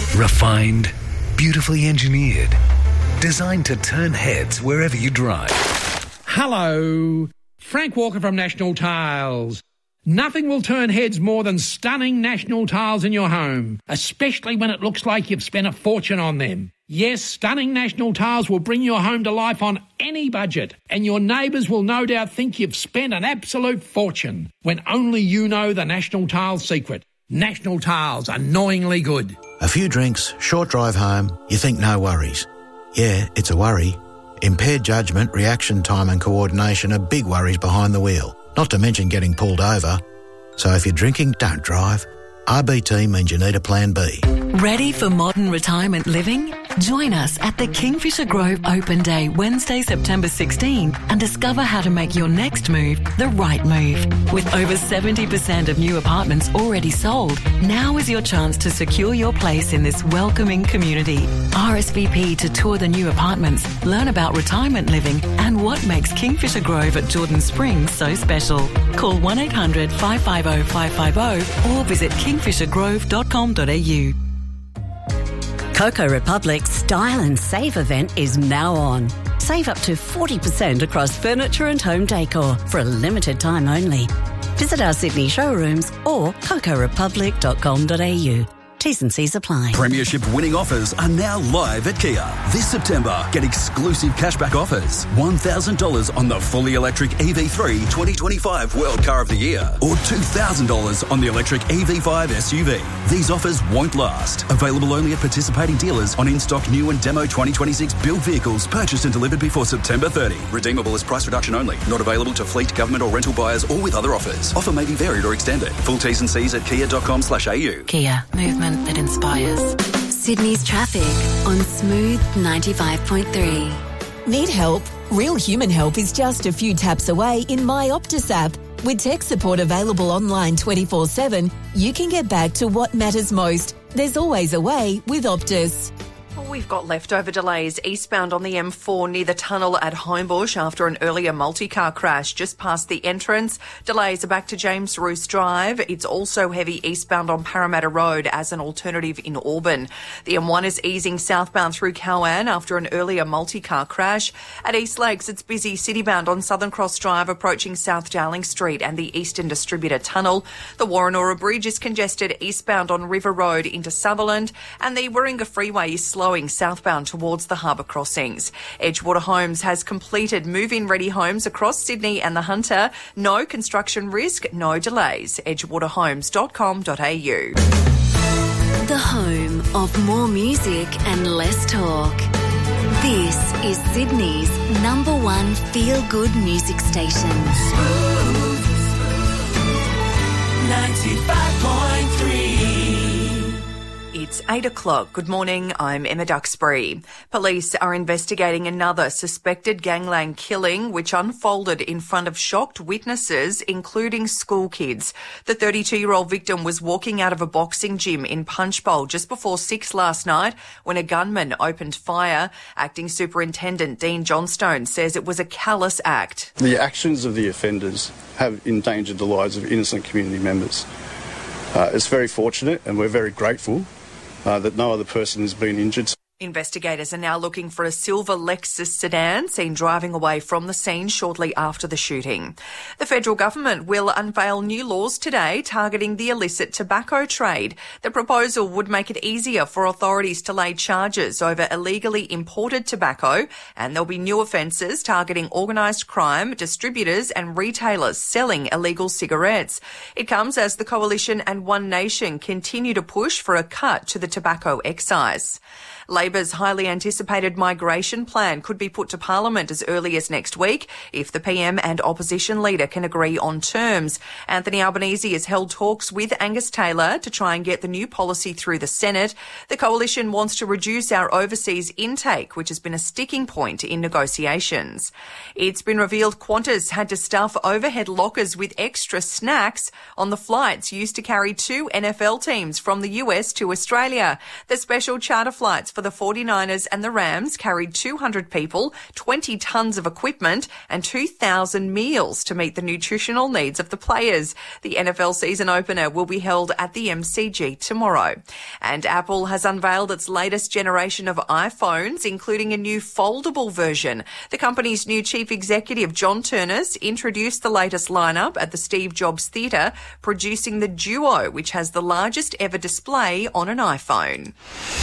Refined, beautifully engineered, designed to turn heads wherever you drive. Hello, Frank Walker from National Tiles. Nothing will turn heads more than stunning National Tiles in your home, especially when it looks like you've spent a fortune on them. Yes, stunning National Tiles will bring your home to life on any budget, and your neighbours will no doubt think you've spent an absolute fortune when only you know the National Tiles secret. National Tiles, annoyingly good. A few drinks, short drive home, you think no worries. Yeah, it's a worry. Impaired judgment, reaction time and coordination are big worries behind the wheel, not to mention getting pulled over. So if you're drinking, don't drive. RBT means you need a plan B. Ready for modern retirement living? Join us at the Kingfisher Grove Open Day, Wednesday, September 16, and discover how to make your next move the right move. With over 70% of new apartments already sold, now is your chance to secure your place in this welcoming community. RSVP to tour the new apartments, learn about retirement living, and what makes Kingfisher Grove at Jordan Springs so special. Call 1800 550 550 or visit kingfishergrove.com.au. Coco Republic's Style and Save event is now on. Save up to 40% across furniture and home decor for a limited time only. Visit our Sydney showrooms or cocorepublic.com.au. T's and C's apply. Premiership winning offers are now live at Kia. This September, get exclusive cashback offers. $1,000 on the fully electric EV3 2025 World Car of the Year or $2,000 on the electric EV5 SUV. These offers won't last. Available only at participating dealers on in-stock new and demo 2026 build vehicles purchased and delivered before September 30. Redeemable as price reduction only. Not available to fleet, government or rental buyers or with other offers. Offer may be varied or extended. Full T's and C's at kia.com/au. Kia, movement that inspires. Sydney's traffic on Smooth 95.3. Need help? Real human help is just a few taps away in My Optus app. With tech support available online 24/7, you can get back to what matters most. There's always a way with Optus. We've got leftover delays eastbound on the M4 near the tunnel at Homebush after an earlier multi-car crash just past the entrance. Delays are back to James Roos Drive. It's also heavy eastbound on Parramatta Road as an alternative in Auburn. The M1 is easing southbound through Cowan after an earlier multi-car crash. At East Lakes, it's busy citybound on Southern Cross Drive approaching South Darling Street and the Eastern Distributor Tunnel. The Warrenora Bridge is congested eastbound on River Road into Sutherland, and the Warringah Freeway is slowing southbound towards the harbour crossings. Edgewater Homes has completed move-in ready homes across Sydney and the Hunter. No construction risk, no delays. edgewaterhomes.com.au. The home of more music and less talk. This is Sydney's #1 feel-good music station. Smooth 95.3. It's 8 o'clock. Good morning. I'm Emma Duxbury. Police are investigating another suspected gangland killing which unfolded in front of shocked witnesses, including school kids. The 32-year-old victim was walking out of a boxing gym in Punchbowl just before 6 last night when a gunman opened fire. Acting Superintendent Dean Johnstone says it was a callous act. The actions of the offenders have endangered the lives of innocent community members. It's very fortunate and we're very grateful that no other person has been injured. Investigators are now looking for a silver Lexus sedan seen driving away from the scene shortly after the shooting. The federal government will unveil new laws today targeting the illicit tobacco trade. The proposal would make it easier for authorities to lay charges over illegally imported tobacco, and there'll be new offences targeting organised crime, distributors and retailers selling illegal cigarettes. It comes as the Coalition and One Nation continue to push for a cut to the tobacco excise. Labor's highly anticipated migration plan could be put to Parliament as early as next week if the PM and opposition leader can agree on terms. Anthony Albanese has held talks with Angus Taylor to try and get the new policy through the Senate. The Coalition wants to reduce our overseas intake, which has been a sticking point in negotiations. It's been revealed Qantas had to stuff overhead lockers with extra snacks on the flights used to carry 2 NFL teams from the US to Australia. The special charter flights for the 49ers and the Rams carried 200 people, 20 tonnes of equipment and 2,000 meals to meet the nutritional needs of the players. The NFL season opener will be held at the MCG tomorrow. And Apple has unveiled its latest generation of iPhones, including a new foldable version. The company's new chief executive, John Ternus, introduced the latest lineup at the Steve Jobs Theatre, producing the Duo, which has the largest ever display on an iPhone.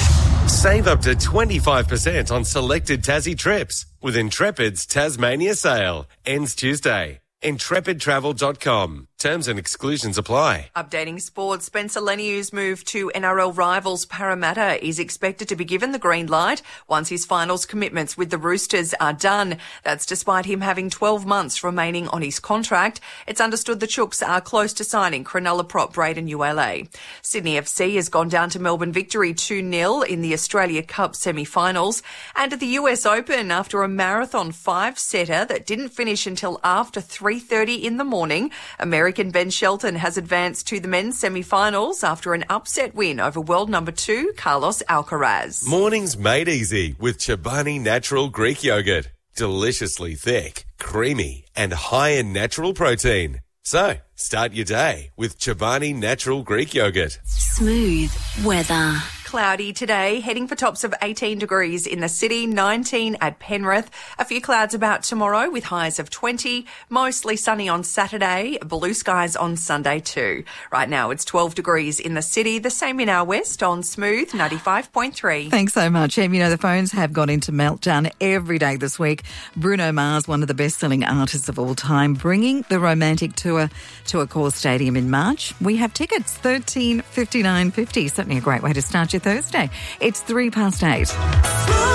Save up to 25% on selected Tassie trips with Intrepid's Tasmania sale. Ends Tuesday. IntrepidTravel.com. Terms and exclusions apply. Updating sports, Spencer Leniu's move to NRL rivals Parramatta is expected to be given the green light once his finals commitments with the Roosters are done. That's despite him having 12 months remaining on his contract. It's understood the Chooks are close to signing Cronulla prop Braden Uele. Sydney FC has gone down to Melbourne victory 2-0 in the Australia Cup semi-finals. And at the US Open, after a marathon 5-setter that didn't finish until after 3:30 in the morning, American Ben Shelton has advanced to the men's semi-finals after an upset win over world number 2, Carlos Alcaraz. Mornings made easy with Chobani Natural Greek Yogurt. Deliciously thick, creamy and high in natural protein. So, start your day with Chobani Natural Greek Yogurt. Smooth weather. Cloudy today, heading for tops of 18 degrees in the city, 19 at Penrith. A few clouds about tomorrow with highs of 20. Mostly sunny on Saturday, blue skies on Sunday too. Right now it's 12 degrees in the city, the same in our west on Smooth 95.3. Thanks so much, Em. You know, the phones have got into meltdown every day this week. Bruno Mars, one of the best-selling artists of all time, bringing the Romantic Tour to Accor Stadium in March. We have tickets, $13.59.50. Certainly a great way to start your Thursday. It's 8:03.